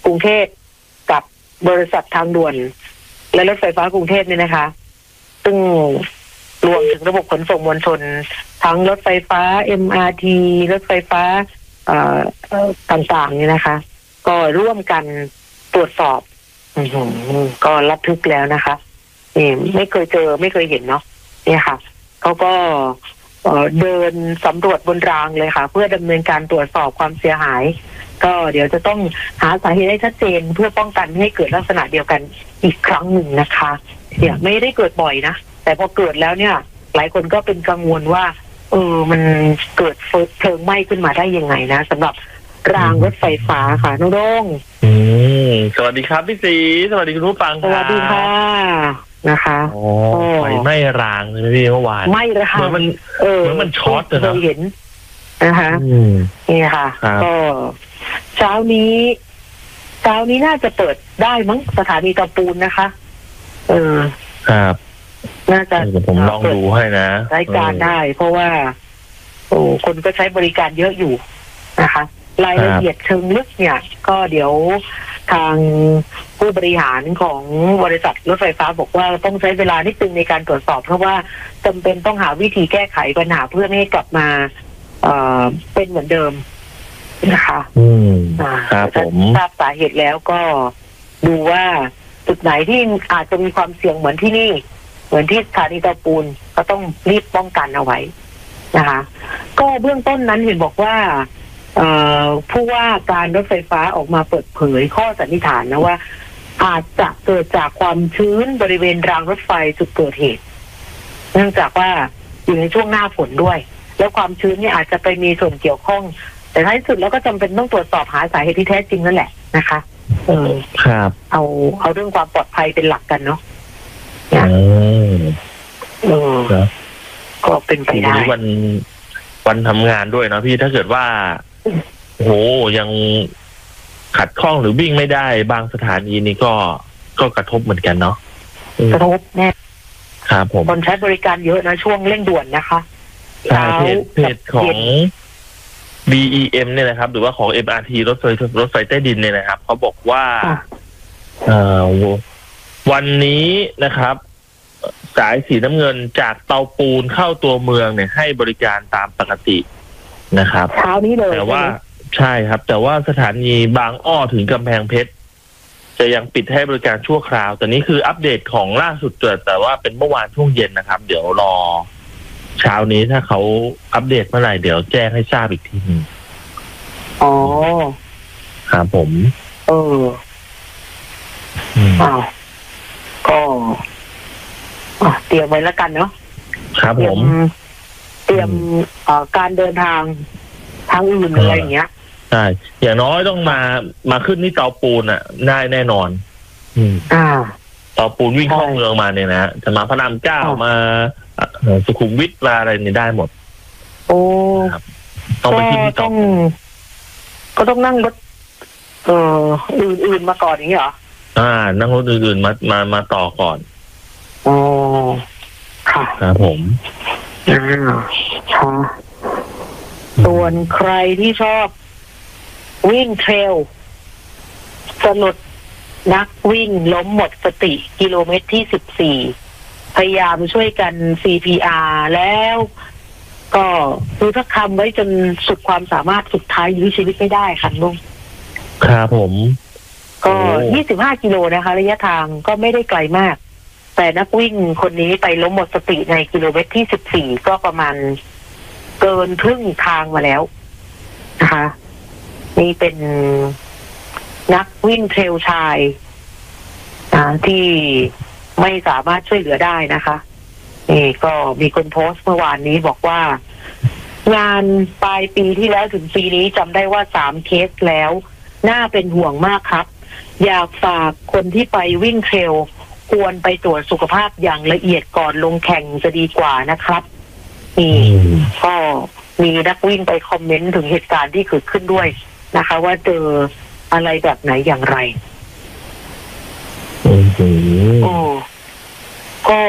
รุงเทพกับบริษัททางด่วนและรถไฟฟ้ากรุงเทพเนี่ยนะคะซึ่งรวมถึงระบบขนส่งมวลชนทั้งรถไฟฟ้า MRT รถไฟฟ้าต่างๆเนี่ยนะคะก็ร่วมกันตรวจสอบก็ระทึกแล้วนะคะนี่ไม่เคยเจอไม่เคยเห็นเนาะเนี่ยค่ะเขาก็เดินสำรวจบนรางเลยค่ะเพื่อดำเนินการตรวจสอบความเสียหายก็เดี๋ยวจะต้องหาสาเหตุให้ชัดเจนเพื่อป้องกันไม่ให้เกิดลักษณะเดียวกันอีกครั้งหนึ่งนะคะเนี่ยไม่ได้เกิดบ่อยนะแต่พอเกิดแล้วเนี่ยหลายคนก็เป็นกังวลว่ามันเกิดเพลิงไหม้ขึ้นมาได้ยังไงนะสำหรับรางรถไฟฟ้าค่ะน้องดงสวัสดีครับพี่ศรีสวัสดีคุณผู้ฟังสวัสดีค่ะนะคะไฟไหม้รางเลยพี่เมื่อวานไหม้รางเหมือนมันช็อตเลยนะเห็นนะคะนี่ค่ะก็เช้านี้น่าจะเปิดได้มั้งสถานีเตาปูนนะคะครับน่าจะผมลองดูให้นะใช้การได้เพราะว่าคนก็ใช้บริการเยอะอยู่นะคะรายละเอียดเชิงลึกเนี่ยก็เดี๋ยวทางผู้บริหารของบริษัทรถไฟฟ้าบอกว่าต้องใช้เวลานิดนึงในการตรวจสอบเพราะว่าจำเป็นต้องหาวิธีแก้ไขปัญหาเพื่อไม่ให้กลับมาเป็นเหมือนเดิมนะคะครับผมทราบสาเหตุแล้วก็ดูว่าจุดไหนที่อาจจะมีความเสี่ยงเหมือนที่นี่เหมือนที่สถานีเตาปูนก็ต้องรีบป้องกันเอาไว้นะคะก็เบื้องต้นนั้นเห็นบอกว่าผู้ว่าการรถไฟฟ้าออกมาเปิดเผยข้อสันนิษฐานนะว่าอาจจะเกิดจากความชื้นบริเวณรางรถไฟจุดเกิดเหตุเนื่องจากว่าอยู่ในช่วงหน้าฝนด้วยแล้วความชื้นเนี่ยอาจจะไปมีส่วนเกี่ยวข้องแต่ท้ายสุดแล้วก็จำเป็นต้องตรวจสอบหาสาเหตุที่แท้จริงนั่นแหละนะคะครับเอาเรื่องความปลอดภัยเป็นหลักกันเนาะก็เป็นไปได้วันทำงานด้วยนะพี่ถ้าเกิดว่าโหยังขัดข้องหรือวิ่งไม่ได้บางสถานีนี่ก็กระทบเหมือนกันเนาะกระทบแน่ครับผมคนใช้บริการเยอะนะช่วงเร่งด่วนนะคะเพจของ BEM เนี่ยนะครับหรือว่าของ MRT รถไฟใต้ดินเนี่ยนะครับเขาบอกว่าวันนี้นะครับสายสีน้ำเงินจากเตาปูนเข้าตัวเมืองเนี่ยให้บริการตามปกตินะครับเช้านี้เลยแต่ว่าใช่ครับแต่ว่าสถานีบางอ้อถึงกำแพงเพชรจะยังปิดให้บริการชั่วคราวแต่นี้คืออัปเดตของล่าสุดแต่ว่าเป็นเมื่อวานช่วงเย็นนะครับเดี๋ยวรอเช้านี้ถ้าเขาอัปเดตเมื่อไหร่เดี๋ยวแจ้งให้ทราบอีกทีนึงครับผมก็เตรียมไว้แล้วกันเนาะครับผมเตรียมการเดินทางทางอื่นอะไรอย่างเงี้ยใช่อย่างน้อยต้องมาขึ้นที่เตาปูนอ่ะได้แน่นอนเตาปูนวิ่งเข้าเมืองมาเนี่ยนะจะมาพระรามเก้ามาสุขุมวิทมาอะไรนี่ได้หมดโอ้ต้องไปที่เตาก็ต้องนั่งรถอื่นมาก่อนอย่างนี้เหรอนั่งรถอื่นๆมาต่อก่อนค่ะครับผมค่ะส่วนใครที่ชอบวิ่งเทรลสลดนักวิ่งล้มหมดสติกิโลเมตรที่14พยายามช่วยกัน CPR แล้วก็คือถ้าทำไว้จนสุดความสามารถสุดท้ายยื้อชีวิตไม่ได้ค่ะลุงครับผมก็25กิโลนะคะระยะทางก็ไม่ได้ไกลมากแต่นักวิ่งคนนี้ไปล้มหมดสติในกิโลเมตรที่14ก็ประมาณเกินครึ่งทางมาแล้วนะคะนี่เป็นนักวิ่งเทรลชายที่ไม่สามารถช่วยเหลือได้นะคะนี่ก็มีคนโพสต์เมื่อวานนี้บอกว่างานปลายปีที่แล้วถึงปีนี้จำได้ว่า3เคสแล้วน่าเป็นห่วงมากครับอยากฝากคนที่ไปวิ่งเทรลควรไปตรวจสุขภาพอย่างละเอียดก่อนลงแข่งจะดีกว่านะครับนี่ก็มีนักวิ่งไปคอมเมนต์ถึงเหตุการณ์ที่เกิดขึ้นด้วยนะคะว่าเจออะไรแบบไหนอย่างไรก็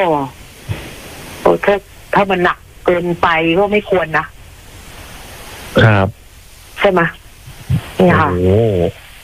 ถ้ามันหนักเกินไปก็ไม่ควรนะครับใช่ไหมนี่ค่ะ